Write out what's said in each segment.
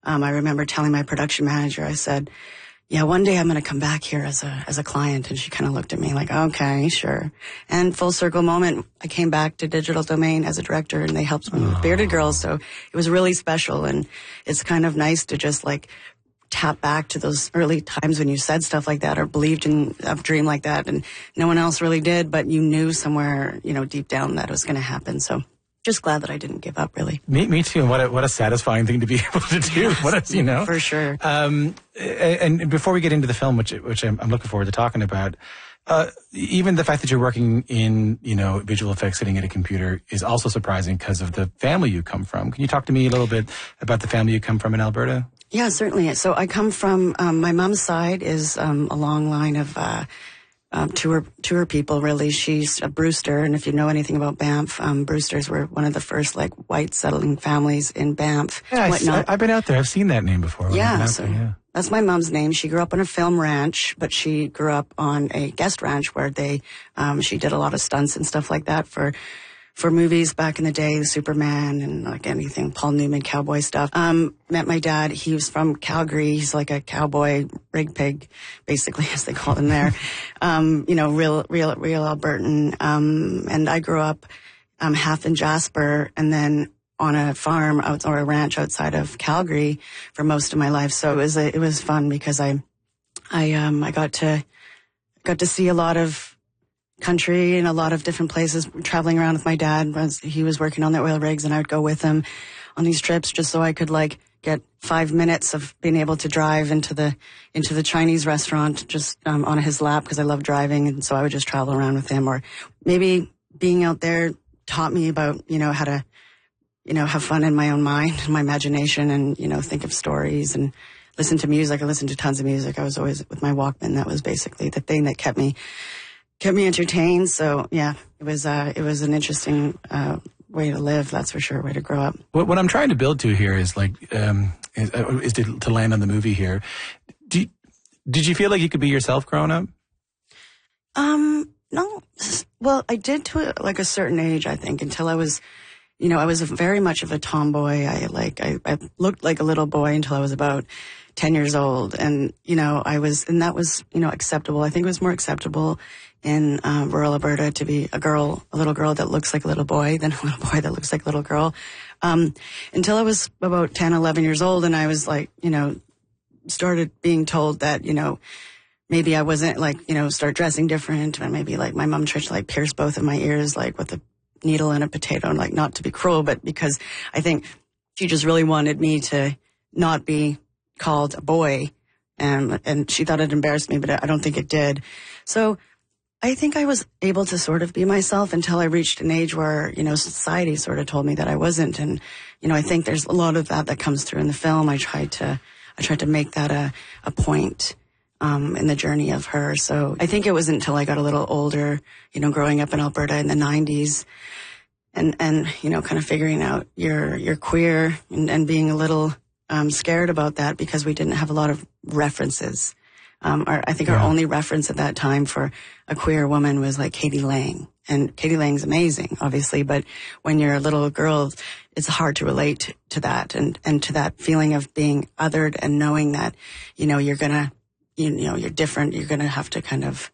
I remember telling my production manager, I said, yeah, one day I'm going to come back here as a client. And she kind of looked at me like, okay, sure. And full circle moment, I came back to Digital Domain as a director, and they helped me with Bearded Girls. So it was really special. And it's kind of nice to just like tap back to those early times when you said stuff like that or believed in a dream like that. And no one else really did, but you knew somewhere, deep down that it was going to happen. So just glad that I didn't give up, really. Me too. And what a satisfying thing to be able to do. Yes, for sure. And before we get into the film, which I'm looking forward to talking about, even the fact that you're working in, visual effects, sitting at a computer is also surprising because of the family you come from. Can you talk to me a little bit about the family you come from in Alberta? Yeah, certainly. So I come from, my mom's side is a long line of tour people, really. She's a Brewster, and if you know anything about Banff, Brewsters were one of the first white settling families in Banff. Yeah, I've been out there. I've seen that name before. Yeah, that's my mom's name. She grew up on a film ranch, but she grew up on a guest ranch where she did a lot of stunts and stuff like that for movies back in the day, Superman and like anything, Paul Newman, cowboy stuff. Met my dad. He was from Calgary. He's like a cowboy rig pig, basically, as they call him there. Real Albertan. And I grew up, half in Jasper and then on a farm or a ranch outside of Calgary for most of my life. So it was fun because I got to see a lot of country in a lot of different places, traveling around with my dad. He was working on the oil rigs, and I would go with him on these trips just so I could get 5 minutes of being able to drive into the Chinese restaurant just on his lap, because I love driving, and so I would just travel around with him. Or maybe being out there taught me about how to have fun in my own mind and my imagination, and think of stories and listen to music. I listened to tons of music. I was always with my Walkman. That was basically the thing that kept me entertained. So yeah, it was an interesting way to live. That's for sure. Way to grow up. What I'm trying to build to here is is to land on the movie here. Did you feel like you could be yourself growing up? No. Well, I did to a certain age, I think, until I was, I was very much of a tomboy. I looked like a little boy until I was about 10 years old. And, that was, acceptable. I think it was more acceptable in rural Alberta to be a little girl that looks like a little boy than a little boy that looks like a little girl. Until I was about 10, 11 years old, and I was started being told that, maybe I wasn't start dressing different, and maybe my mom tried to pierce both of my ears with a needle and a potato, and not to be cruel, but because I think she just really wanted me to not be called a boy, and she thought it embarrassed me, but I don't think it did. So I think I was able to sort of be myself until I reached an age where, society sort of told me that I wasn't. And, I think there's a lot of that comes through in the film. I tried to make that a point, in the journey of her. So I think it wasn't until I got a little older, growing up in Alberta in the 90s and, kind of figuring out you're queer and being a little, scared about that because we didn't have a lot of references. Our only reference at that time for a queer woman was Katie Lang. And Katie Lang's amazing, obviously, but when you're a little girl, it's hard to relate to that and to that feeling of being othered and knowing that, you're gonna, you're different. You're gonna have to kind of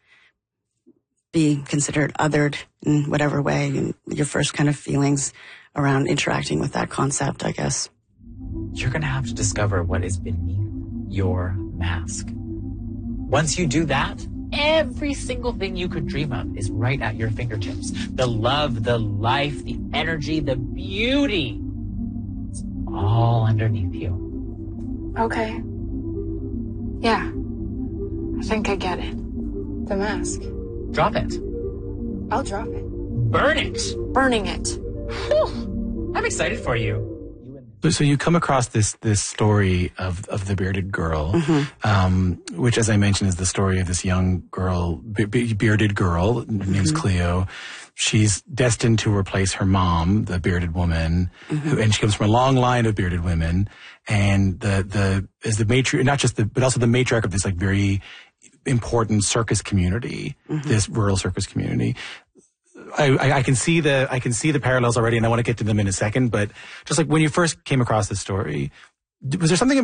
be considered othered in whatever way. And your first kind of feelings around interacting with that concept, I guess. You're gonna have to discover what is beneath your mask. Once you do that, every single thing you could dream of is right at your fingertips. The love, the life, the energy, the beauty. It's all underneath you. Okay. Yeah. I think I get it. The mask. Drop it. I'll drop it. Burn it. Burning it. Whew. I'm excited for you. So you come across this story of the bearded girl, which, as I mentioned, is the story of this young girl, bearded girl. Her name's Cleo. She's destined to replace her mom, the bearded woman, and she comes from a long line of bearded women. And as the matriarch, but also the matriarch of this very important circus community, this rural circus community. I can see the parallels already, and I want to get to them in a second. But just when you first came across this story, was there something